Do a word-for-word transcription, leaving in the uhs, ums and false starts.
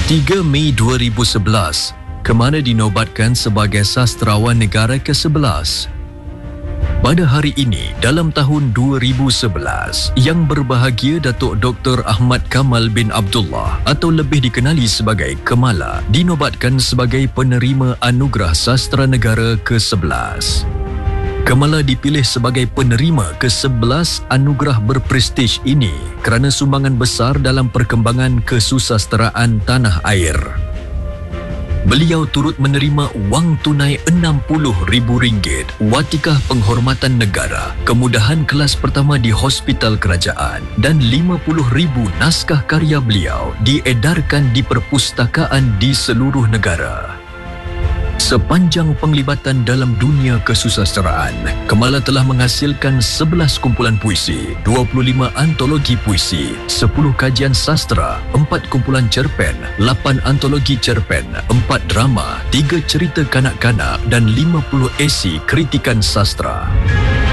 tiga Mei dua ribu sebelas, Kemala dinobatkan sebagai sastrawan negara ke sebelas. Pada hari ini, dalam tahun dua ribu sebelas, Yang Berbahagia Datuk Doktor Ahmad Kamal bin Abdullah atau lebih dikenali sebagai Kemala dinobatkan sebagai penerima Anugerah Sastra Negara ke sebelas. Kemala dipilih sebagai penerima ke sebelas anugerah berprestij ini kerana sumbangan besar dalam perkembangan kesusasteraan tanah air. Beliau turut menerima wang tunai enam puluh ribu ringgit, watikah penghormatan negara, kemudahan kelas pertama di hospital kerajaan dan lima puluh ribu naskah karya beliau diedarkan di perpustakaan di seluruh negara. Sepanjang penglibatan dalam dunia kesusasteraan, Kemala telah menghasilkan sebelas kumpulan puisi, dua puluh lima antologi puisi, sepuluh kajian sastra, empat kumpulan cerpen, lapan antologi cerpen, empat drama, tiga cerita kanak-kanak dan lima puluh esei kritikan sastra.